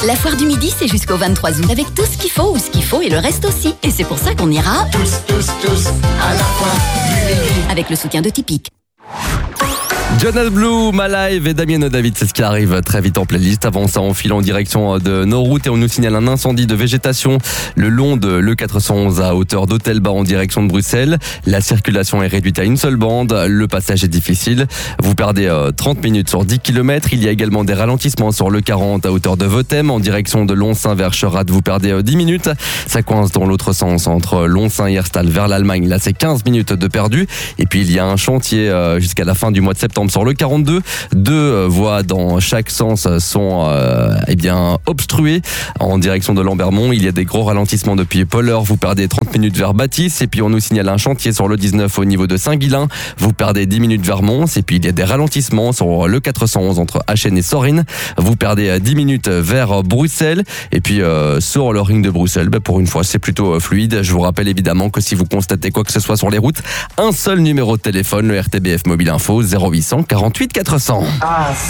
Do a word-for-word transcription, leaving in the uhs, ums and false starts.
La foire du midi, c'est jusqu'au vingt-trois août. Avec tout ce qu'il faut, ou ce qu'il faut, et le reste aussi. Et c'est pour ça qu'on ira Tous, tous, tous, à la foire du midi. avec le soutien de Tipeee. Jonas Blue, My Live et Damien David, c'est ce qui arrive très vite en playlist. Avant ça, on file en direction de nos routes et on nous signale un incendie de végétation le long de l'E quatre cent onze à hauteur d'Hôtel-Bas en direction de Bruxelles. La circulation est réduite à une seule bande, le passage est difficile. Vous perdez trente minutes sur dix kilomètres. Il y a également des ralentissements sur l'E quarante à hauteur de Votem en direction de Lonsin vers Cherade. Vous perdez dix minutes. Ça coince dans l'autre sens entre Lonsin et Herstal vers l'Allemagne. Là, c'est quinze minutes de perdu. Et puis, il y a un chantier jusqu'à la fin du mois de septembre sur le quarante-deux. Deux voies dans chaque sens sont euh, eh bien obstruées en direction de Lambermont. Il y a des gros ralentissements depuis Polleur. Vous perdez trente minutes vers Bâtisse. Et puis on nous signale un chantier sur le dix-neuf au niveau de Saint-Guilain. Vous perdez dix minutes vers Mons. Et puis il y a des ralentissements sur le quatre cent onze entre Achen et Sorine. Vous perdez dix minutes vers Bruxelles. Et puis euh, sur le ring de Bruxelles, ben, pour une fois c'est plutôt fluide. Je vous rappelle évidemment que si vous constatez quoi que ce soit sur les routes, un seul numéro de téléphone, le R T B F Mobile Info, zéro huit cent quarante-huit quatre cents. Ah,